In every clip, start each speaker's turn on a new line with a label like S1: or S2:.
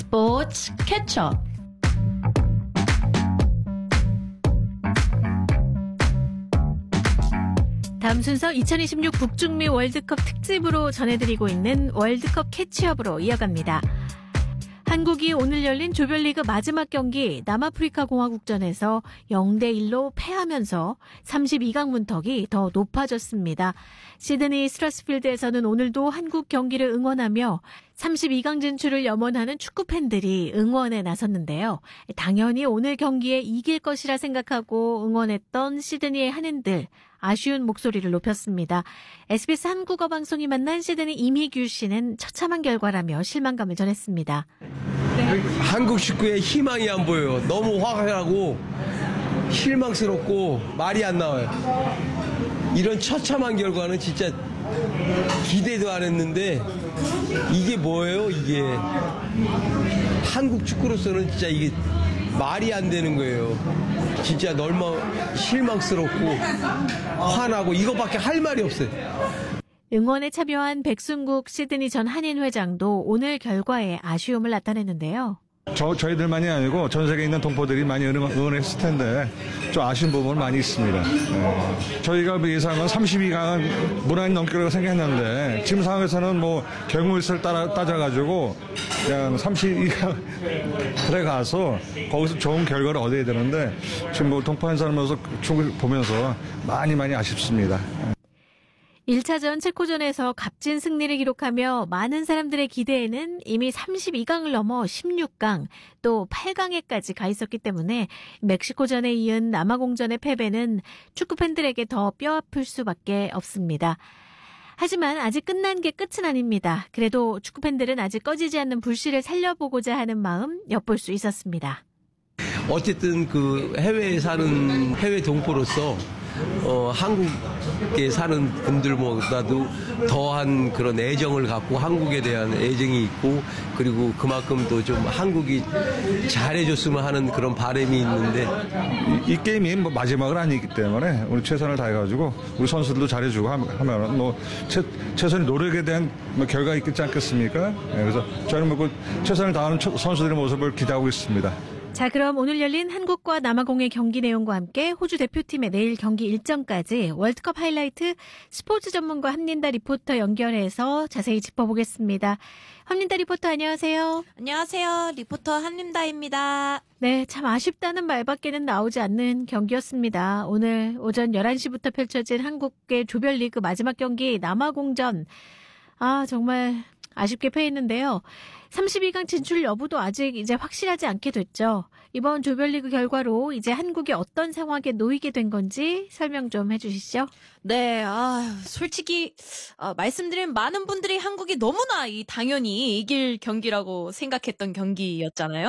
S1: 스포츠 캐쳐. 다음 순서 2026 북중미 월드컵 특집으로 전해드리고 있는 월드컵 캐치업으로 이어갑니다. 한국이 오늘 열린 조별리그 마지막 경기 남아프리카 공화국전에서 0대1로 패하면서 32강 문턱이 더 높아졌습니다. 시드니 스트라스필드에서는 오늘도 한국 경기를 응원하며 32강 진출을 염원하는 축구 팬들이 응원에 나섰는데요. 당연히 오늘 경기에 이길 것이라 생각하고 응원했던 시드니의 한인들, 아쉬운 목소리를 높였습니다. SBS 한국어 방송이 만난 시드니 임희규 씨는 처참한 결과라며 실망감을 전했습니다.
S2: 한국 축구에 희망이 안 보여요. 너무 화가 나고 실망스럽고 말이 안 나와요. 이런 처참한 결과는 진짜 기대도 안 했는데 이게 뭐예요? 이게 한국 축구로서는 진짜 이게 말이 안 되는 거예요. 진짜 너무 실망스럽고 화나고 이거밖에 할 말이 없어요.
S1: 응원에 참여한 백순국 시드니 전 한인 회장도 오늘 결과에 아쉬움을 나타냈는데요.
S3: 저희들만이 아니고 전 세계에 있는 동포들이 많이 응원했을 텐데 좀 아쉬운 부분은 많이 있습니다. 저희가 예상은 32강은 무난히 넘길 거라고 생각했는데 지금 상황에서는 뭐 경우일수를 따져가지고 그냥 32강 들어가서 거기서 좋은 결과를 얻어야 되는데 지금 뭐 동포 한 사람으로서 축구를 보면서 많이 아쉽습니다.
S1: 1차전 체코전에서 값진 승리를 기록하며 많은 사람들의 기대에는 이미 32강을 넘어 16강 또 8강에까지 가 있었기 때문에 멕시코전에 이은 남아공전의 패배는 축구팬들에게 더 뼈아플 수밖에 없습니다. 하지만 아직 끝난 게 끝은 아닙니다. 그래도 축구팬들은 아직 꺼지지 않는 불씨를 살려보고자 하는 마음 엿볼 수 있었습니다.
S2: 어쨌든 그 해외에 사는 해외 동포로서 한국에 사는 분들보다도 더한 그런 애정을 갖고 한국에 대한 애정이 있고 그리고 그만큼 또 좀 한국이 잘해줬으면 하는 그런 바람이 있는데
S3: 이 게임이 뭐 마지막은 아니기 때문에 우리 최선을 다해가지고 우리 선수들도 잘해주고 하면 뭐 최선의 노력에 대한 뭐 결과가 있겠지 않겠습니까? 그래서 저는 뭐 그 최선을 다하는 선수들의 모습을 기대하고 있습니다.
S1: 자, 그럼 오늘 열린 한국과 남아공의 경기 내용과 함께 호주 대표팀의 내일 경기 일정까지 월드컵 하이라이트 스포츠 전문가 함린다 리포터 연결해서 자세히 짚어보겠습니다. 함린다 리포터 안녕하세요.
S4: 안녕하세요. 리포터 함린다입니다.
S1: 네, 참 아쉽다는 말밖에는 나오지 않는 경기였습니다. 오늘 오전 11시부터 펼쳐진 한국의 조별리그 마지막 경기 남아공전. 정말 아쉽게 패했는데요. 32강 진출 여부도 아직 이제 확실하지 않게 됐죠. 이번 조별리그 결과로 이제 한국이 어떤 상황에 놓이게 된 건지 설명 좀 해주시죠.
S4: 네, 솔직히 말씀드린 많은 분들이 한국이 너무나 당연히 이길 경기라고 생각했던 경기였잖아요.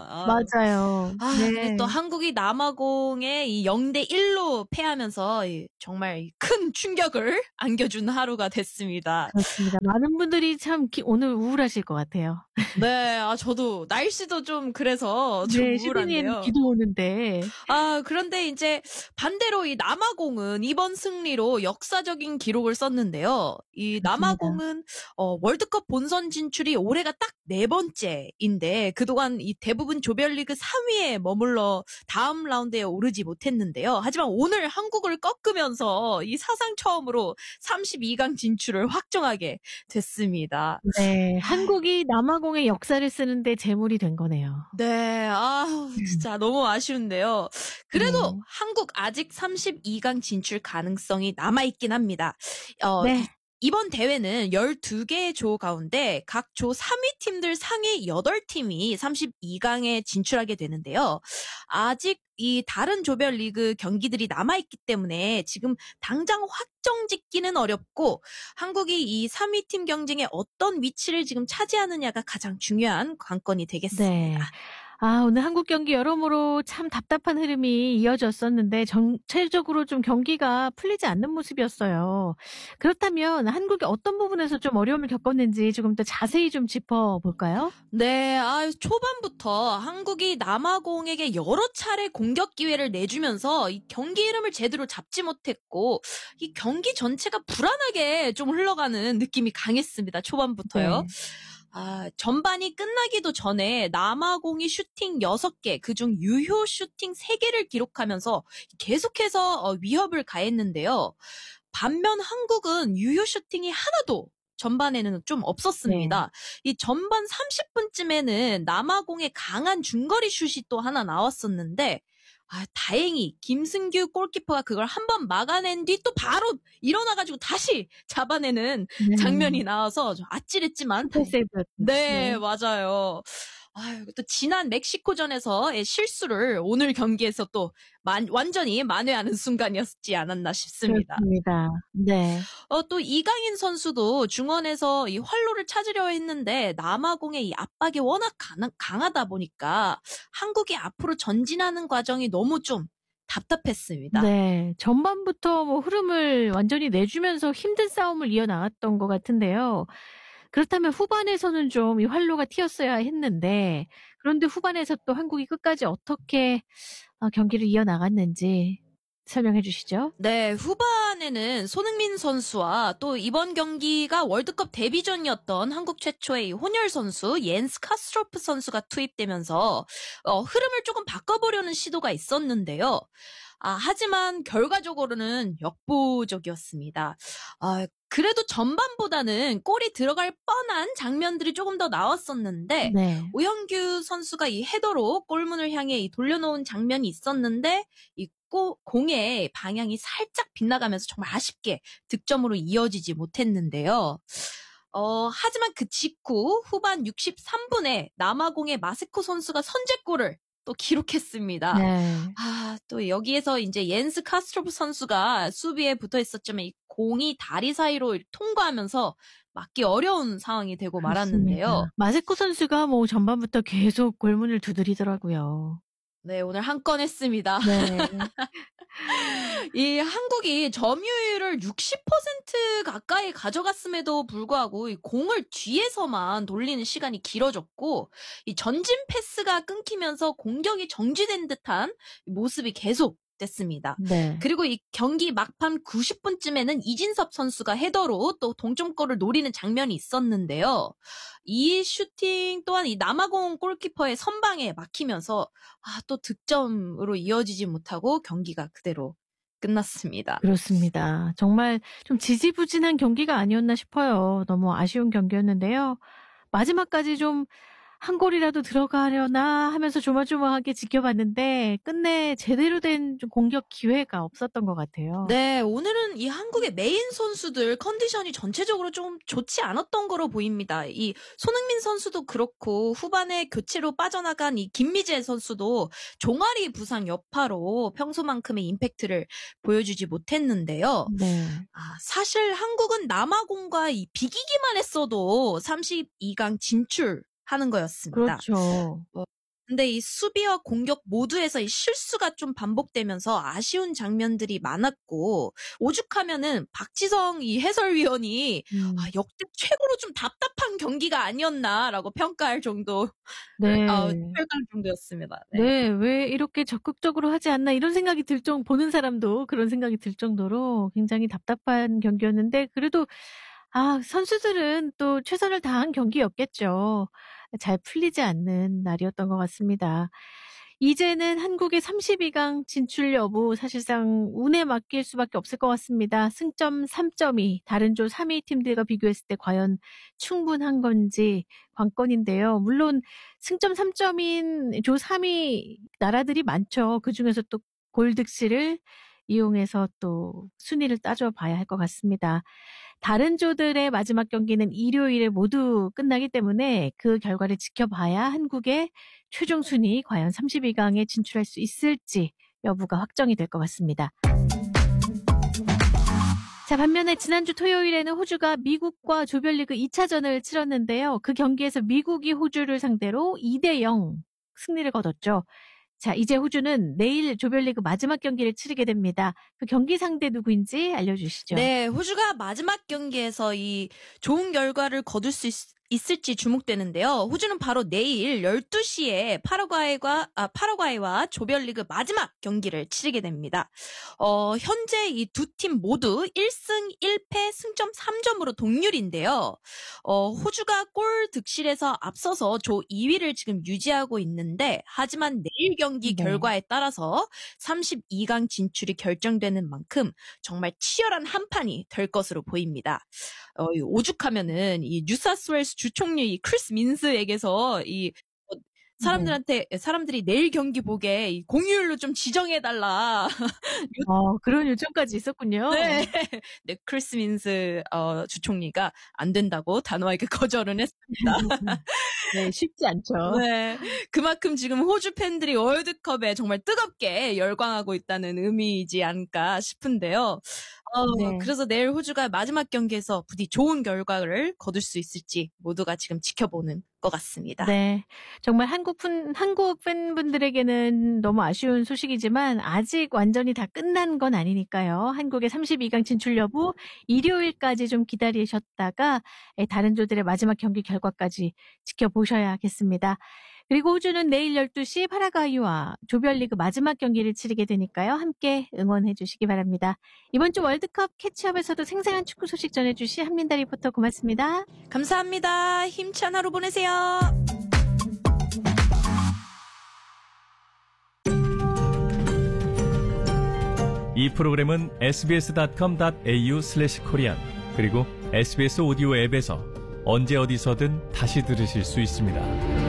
S1: 맞아요.
S4: 네. 또 한국이 남아공에 이 0대1로 패하면서 정말 큰 충격을 안겨준 하루가 됐습니다.
S1: 그렇습니다. 많은 분들이 참 오늘 우울하실 것 같아요.
S4: 네, 저도 날씨도 좀 그래서 좀 우울한데요.
S1: 시드니에는 비도 오는데.
S4: 그런데 이제 반대로 이 남아공은 이번 승리로 역사적인 기록을 썼는데요. 이 남아공은 월드컵 본선 진출이 올해가 딱 4번째인데 그동안 이 대부분 조별리그 3위에 머물러 다음 라운드에 오르지 못했는데요. 하지만 오늘 한국을 꺾으면서 이 사상 처음으로 32강 진출을 확정하게 됐습니다.
S1: 네, 한국이 남아공의 역사를 쓰는데 제물이 된 거네요.
S4: 네, 진짜 너무 아쉬운데요. 그래도 한국 아직 32강 진출 가능성이 남아있긴 합니다.
S1: 네.
S4: 이번 대회는 12개의 조 가운데 각 조 3위 팀들 상위 8팀이 32강에 진출하게 되는데요. 아직 이 다른 조별리그 경기들이 남아있기 때문에 지금 당장 확정 짓기는 어렵고 한국이 이 3위 팀 경쟁에 어떤 위치를 지금 차지하느냐가 가장 중요한 관건이 되겠습니다.
S1: 네. 오늘 한국 경기 여러모로 참 답답한 흐름이 이어졌었는데 전체적으로 좀 경기가 풀리지 않는 모습이었어요. 그렇다면 한국이 어떤 부분에서 좀 어려움을 겪었는지 조금 더 자세히 좀 짚어볼까요?
S4: 네, 초반부터 한국이 남아공에게 여러 차례 공격 기회를 내주면서 이 경기 흐름을 제대로 잡지 못했고 이 경기 전체가 불안하게 좀 흘러가는 느낌이 강했습니다. 초반부터요.
S1: 네.
S4: 전반이 끝나기도 전에 남아공이 슈팅 6개, 그중 유효 슈팅 3개를 기록하면서 계속해서 위협을 가했는데요. 반면 한국은 유효 슈팅이 하나도 전반에는 좀 없었습니다. 이 전반 30분쯤에는 남아공의 강한 중거리 슛이 또 하나 나왔었는데 다행히 김승규 골키퍼가 그걸 한번 막아낸 뒤 또 바로 일어나가지고 다시 잡아내는 장면이 나와서 좀 아찔했지만
S1: 세이브였죠.
S4: 네, 맞아요. 또 지난 멕시코전에서의 실수를 오늘 경기에서 또 완전히 만회하는 순간이었지 않았나 싶습니다.
S1: 그렇습니다. 네.
S4: 또 이강인 선수도 중원에서 이 활로를 찾으려 했는데 남아공의 이 압박이 워낙 강하다 보니까 한국이 앞으로 전진하는 과정이 너무 좀 답답했습니다.
S1: 네. 전반부터 뭐 흐름을 완전히 내주면서 힘든 싸움을 이어나갔던 것 같은데요. 그렇다면 후반에서는 좀 이 활로가 튀었어야 했는데, 그런데 후반에서 또 한국이 끝까지 어떻게 경기를 이어나갔는지 설명해 주시죠.
S4: 네, 후반에는 손흥민 선수와 또 이번 경기가 월드컵 데뷔전이었던 한국 최초의 이 혼혈 선수 옌스 카스트로프 선수가 투입되면서 흐름을 조금 바꿔보려는 시도가 있었는데요. 하지만 결과적으로는 역부족이었습니다. 그래도 전반보다는 골이 들어갈 뻔한 장면들이 조금 더 나왔었는데
S1: 네.
S4: 오현규 선수가 이 헤더로 골문을 향해 돌려놓은 장면이 있었는데 이 공의 방향이 살짝 빗나가면서 정말 아쉽게 득점으로 이어지지 못했는데요. 하지만 그 직후 후반 63분에 남아공의 마세코 선수가 선제골을 또 기록했습니다.
S1: 네.
S4: 또 여기에서 이제 옌스 카스트로프 선수가 수비에 붙어 있었지만 이 공이 다리 사이로 통과하면서 막기 어려운 상황이 되고 말았는데요.
S1: 그렇습니다. 마세코 선수가 뭐 전반부터 계속 골문을 두드리더라고요.
S4: 네, 오늘 한 건 했습니다.
S1: 네.
S4: 이 한국이 점유율을 60% 가까이 가져갔음에도 불구하고 이 공을 뒤에서만 돌리는 시간이 길어졌고 이 전진 패스가 끊기면서 공격이 정지된 듯한 모습이 계속 됐습니다.
S1: 네.
S4: 그리고 이 경기 막판 90분쯤에는 이진섭 선수가 헤더로 또 동점골을 노리는 장면이 있었는데요. 이 슈팅 또한 이 남아공 골키퍼의 선방에 막히면서 또 득점으로 이어지지 못하고 경기가 그대로 끝났습니다.
S1: 그렇습니다. 정말 좀 지지부진한 경기가 아니었나 싶어요. 너무 아쉬운 경기였는데요. 마지막까지 좀 한 골이라도 들어가려나 하면서 조마조마하게 지켜봤는데 끝내 제대로 된 좀 공격 기회가 없었던 것 같아요.
S4: 네, 오늘은 이 한국의 메인 선수들 컨디션이 전체적으로 좀 좋지 않았던 거로 보입니다. 이 손흥민 선수도 그렇고 후반에 교체로 빠져나간 이 김미재 선수도 종아리 부상 여파로 평소만큼의 임팩트를 보여주지 못했는데요.
S1: 네.
S4: 사실 한국은 남아공과 이 비기기만 했어도 32강 진출하는 거였습니다.
S1: 그렇죠.
S4: 근데 이 수비와 공격 모두에서 이 실수가 좀 반복되면서 아쉬운 장면들이 많았고 오죽하면은 박지성 이 해설위원이 역대 최고로 좀 답답한 경기가 아니었나라고 평가할 정도,
S1: 네.
S4: 평가할 정도였습니다.
S1: 네, 왜 이렇게 적극적으로 하지 않나 이런 생각이 보는 사람도 그런 생각이 들 정도로 굉장히 답답한 경기였는데 그래도 선수들은 또 최선을 다한 경기였겠죠. 잘 풀리지 않는 날이었던 것 같습니다. 이제는 한국의 32강 진출 여부 사실상 운에 맡길 수밖에 없을 것 같습니다. 승점 3점이 다른 조 3위 팀들과 비교했을 때 과연 충분한 건지 관건인데요. 물론 승점 3점인 조 3위 나라들이 많죠. 그중에서 또 골득실을 이용해서 또 순위를 따져봐야 할 것 같습니다. 다른 조들의 마지막 경기는 일요일에 모두 끝나기 때문에 그 결과를 지켜봐야 한국의 최종 순위 과연 32강에 진출할 수 있을지 여부가 확정이 될 것 같습니다. 자, 반면에 지난주 토요일에는 호주가 미국과 조별리그 2차전을 치렀는데요. 그 경기에서 미국이 호주를 상대로 2대0 승리를 거뒀죠. 자, 이제 호주는 내일 조별리그 마지막 경기를 치르게 됩니다. 그 경기 상대 누구인지 알려주시죠.
S4: 네, 호주가 마지막 경기에서 이 좋은 결과를 거둘 수 있을지 주목되는데요. 호주는 바로 내일 12시에 파라과이와 조별리그 마지막 경기를 치르게 됩니다. 현재 이 두 팀 모두 1승 1패 승점 3점으로 동률인데요. 호주가 골 득실에서 앞서서 조 2위를 지금 유지하고 있는데, 하지만 내일 경기
S1: 네.
S4: 결과에 따라서 32강 진출이 결정되는 만큼 정말 치열한 한판이 될 것으로 보입니다. 오죽하면은 이 뉴사스웨일스 주총리 이 크리스 민스에게서 사람들이 내일 경기 보게 이 공휴일로 좀 지정해달라.
S1: 그런 요청까지 있었군요.
S4: 네. 네, 크리스 민스 주총리가 안 된다고 단호하게 거절은 했습니다.
S1: 네, 쉽지 않죠.
S4: 네. 그만큼 지금 호주 팬들이 월드컵에 정말 뜨겁게 열광하고 있다는 의미이지 않을까 싶은데요.
S1: 네.
S4: 그래서 내일 호주가 마지막 경기에서 부디 좋은 결과를 거둘 수 있을지 모두가 지금 지켜보는 것 같습니다.
S1: 네. 정말 한국 팬분들에게는 너무 아쉬운 소식이지만 아직 완전히 다 끝난 건 아니니까요. 한국의 32강 진출 여부 일요일까지 좀 기다리셨다가 다른 조들의 마지막 경기 결과까지 지켜보셔야겠습니다. 그리고 호주는 내일 12시 파라과이와 조별리그 마지막 경기를 치르게 되니까요. 함께 응원해 주시기 바랍니다. 이번 주 월드컵 캐치업에서도 생생한 축구 소식 전해주신 한민다 리포터 고맙습니다.
S4: 감사합니다. 힘찬 하루 보내세요.
S5: 이 프로그램은 sbs.com.au/korean 그리고 SBS 오디오 앱에서 언제 어디서든 다시 들으실 수 있습니다.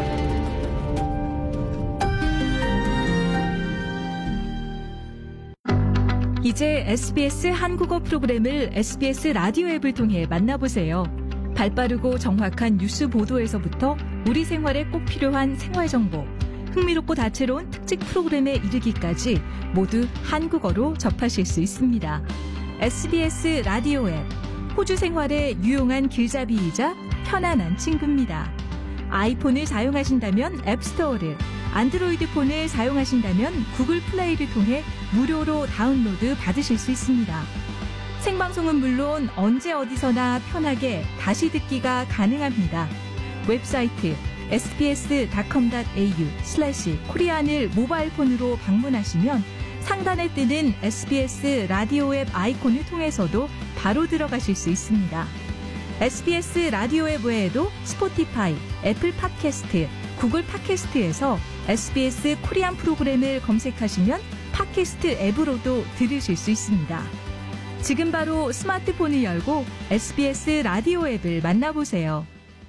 S6: 이제 SBS 한국어 프로그램을 SBS 라디오 앱을 통해 만나보세요. 발빠르고 정확한 뉴스 보도에서부터 우리 생활에 꼭 필요한 생활 정보, 흥미롭고 다채로운 특집 프로그램에 이르기까지 모두 한국어로 접하실 수 있습니다. SBS 라디오 앱, 호주 생활에 유용한 길잡이이자 편안한 친구입니다. 아이폰을 사용하신다면 앱스토어를, 안드로이드 폰을 사용하신다면 구글 플레이를 통해 무료로 다운로드 받으실 수 있습니다. 생방송은 물론 언제 어디서나 편하게 다시 듣기가 가능합니다. 웹사이트 sbs.com.au/korean을 모바일 폰으로 방문하시면 상단에 뜨는 SBS 라디오 앱 아이콘을 통해서도 바로 들어가실 수 있습니다. SBS 라디오 앱 외에도 스포티파이, 애플 팟캐스트, 구글 팟캐스트에서 SBS 코리안 프로그램을 검색하시면 팟캐스트 앱으로도 들으실 수 있습니다. 지금 바로 스마트폰을 열고 SBS 라디오 앱을 만나보세요.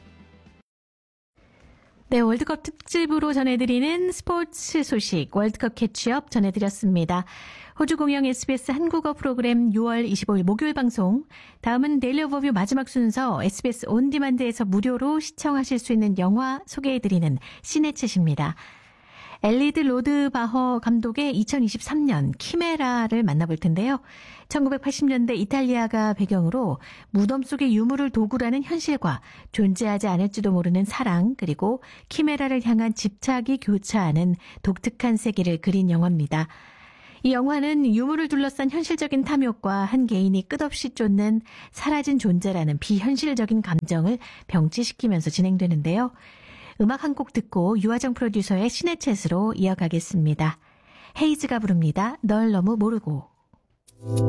S1: 네, 월드컵 특집으로 전해드리는 스포츠 소식, 월드컵 캐치업 전해드렸습니다. 호주 공영 SBS 한국어 프로그램 6월 25일 목요일 방송, 다음은 데일리 오버뷰 마지막 순서 SBS 온디만드에서 무료로 시청하실 수 있는 영화 소개해드리는 시네챗입니다. 엘리드 로드바허 감독의 2023년 키메라를 만나볼 텐데요. 1980년대 이탈리아가 배경으로 무덤 속의 유물을 도구라는 현실과 존재하지 않을지도 모르는 사랑, 그리고 키메라를 향한 집착이 교차하는 독특한 세계를 그린 영화입니다. 이 영화는 유물을 둘러싼 현실적인 탐욕과 한 개인이 끝없이 쫓는 사라진 존재라는 비현실적인 감정을 병치시키면서 진행되는데요. 음악 한 곡 듣고 유하정 프로듀서의 시네챗으로 이어가겠습니다. 헤이즈가 부릅니다. 널 너무 모르고.